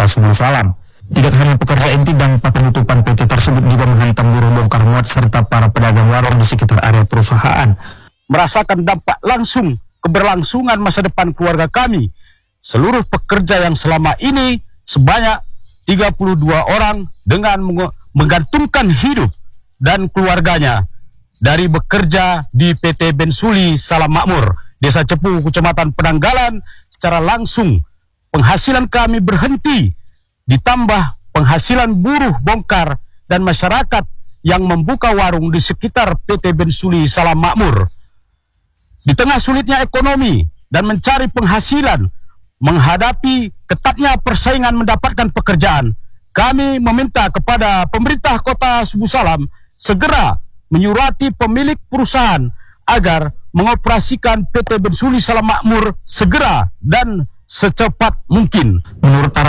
Subuh Salam. Tidak hanya pekerja inti dan penutupan PT tersebut juga menghantam buruh bongkar muat serta para pedagang warung di sekitar area perusahaan. Merasakan dampak langsung keberlangsungan masa depan keluarga kami. Seluruh pekerja yang selama ini sebanyak 32 orang dengan menggantungkan hidup dan keluarganya dari bekerja di PT Bensuli Salam Makmur, Desa Cepu, Kecamatan Penanggalan. Secara langsung penghasilan kami berhenti, ditambah penghasilan buruh bongkar dan masyarakat yang membuka warung di sekitar PT Bensuli Salam Makmur. Di tengah sulitnya ekonomi dan mencari penghasilan, menghadapi ketatnya persaingan mendapatkan pekerjaan, kami meminta kepada pemerintah Kota Subuh Salam segera menyurati pemilik perusahaan agar mengoperasikan PT Bensuli Salam Makmur segera dan secepat mungkin. Menurut para